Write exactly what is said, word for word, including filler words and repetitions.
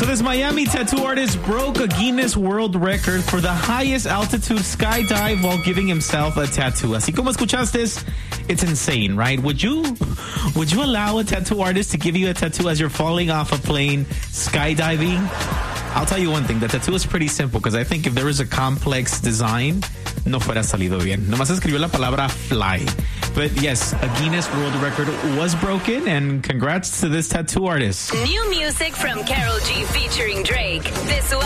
So this Miami tattoo artist broke a Guinness World Record for the highest altitude skydive while giving himself a tattoo. Así como escuchaste, it's insane, right? Would you would you allow a tattoo artist to give you a tattoo as you're falling off a plane skydiving? I'll tell you one thing. The tattoo is pretty simple because I think if there was a complex design, no fuera salido bien. Nomás escribió la palabra fly. But yes, a Guinness World Record was broken, and congrats to this tattoo artist. New music from Karol G featuring Drake. This